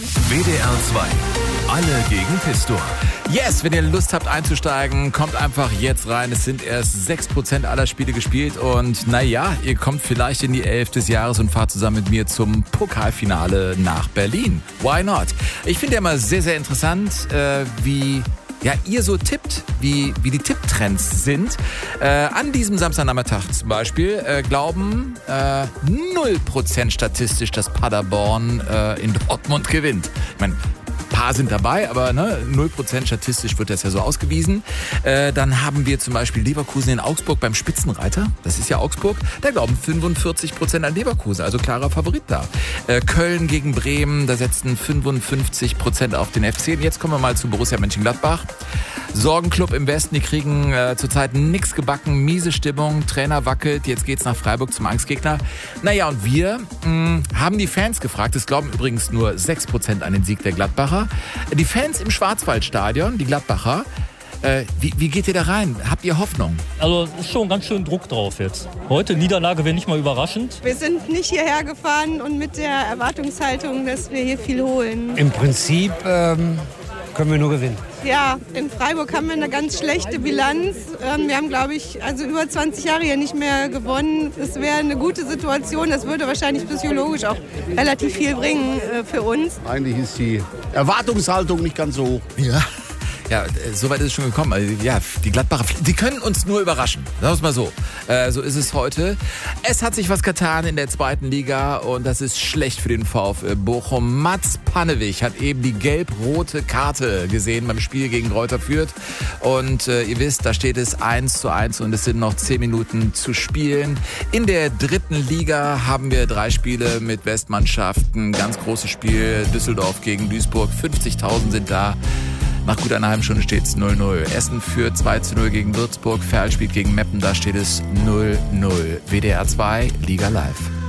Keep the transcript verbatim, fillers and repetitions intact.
W D R zwei. Alle gegen Pistor. Yes, wenn ihr Lust habt einzusteigen, kommt einfach jetzt rein. Es sind erst sechs Prozent aller Spiele gespielt und naja, ihr kommt vielleicht in die Elf des Jahres und fahrt zusammen mit mir zum Pokalfinale nach Berlin. Why not? Ich finde ja immer sehr, sehr interessant, äh, wie... ja, ihr so tippt, wie, wie die Tipptrends sind. Äh, an diesem Samstagnachmittag zum Beispiel äh, glauben äh, null Prozent statistisch, dass Paderborn äh, in Dortmund gewinnt. Ich meine, ein paar sind dabei, aber ne, null Prozent statistisch wird das ja so ausgewiesen. Äh, dann haben wir zum Beispiel Leverkusen in Augsburg beim Spitzenreiter. Das ist ja Augsburg. Da glauben fünfundvierzig Prozent an Leverkusen, also klarer Favorit da. Äh, Köln gegen Bremen, da setzen fünfundfünfzig Prozent auf den F C. Und jetzt kommen wir mal zu Borussia Mönchengladbach. Sorgenclub im Westen, die kriegen äh, zurzeit nix gebacken, miese Stimmung, Trainer wackelt, jetzt geht's nach Freiburg zum Angstgegner. Naja, und wir mh, haben die Fans gefragt, es glauben übrigens nur sechs Prozent an den Sieg der Gladbacher. Die Fans im Schwarzwaldstadion, die Gladbacher, äh, wie, wie geht ihr da rein? Habt ihr Hoffnung? Also ist schon ganz schön Druck drauf jetzt. Heute Niederlage wäre nicht mal überraschend. Wir sind nicht hierher gefahren und mit der Erwartungshaltung, dass wir hier viel holen. Im Prinzip ähm, können wir nur gewinnen. Ja, in Freiburg haben wir eine ganz schlechte Bilanz. Wir haben, glaube ich, also über zwanzig Jahre hier nicht mehr gewonnen. Es wäre eine gute Situation. Das würde wahrscheinlich psychologisch auch relativ viel bringen für uns. Eigentlich ist die Erwartungshaltung nicht ganz so hoch. Ja. Ja, so weit ist es schon gekommen. Also, ja, die Gladbacher, die können uns nur überraschen. Sagen wir es mal so. Äh, so ist es heute. Es hat sich was getan in der zweiten Liga und das ist schlecht für den VfL Bochum. Mats Pannewig hat eben die gelb-rote Karte gesehen beim Spiel gegen Greuther Fürth. Und äh, ihr wisst, da steht es eins zu eins und es sind noch zehn Minuten zu spielen. In der dritten Liga haben wir drei Spiele mit Westmannschaften. Ganz großes Spiel, Düsseldorf gegen Duisburg. fünfzigtausend sind da. Nach gut einer halben Stunde steht es null null. Essen führt zwei zu null gegen Würzburg. Verl spielt gegen Meppen, da steht es null null. W D R zwei, Liga Live.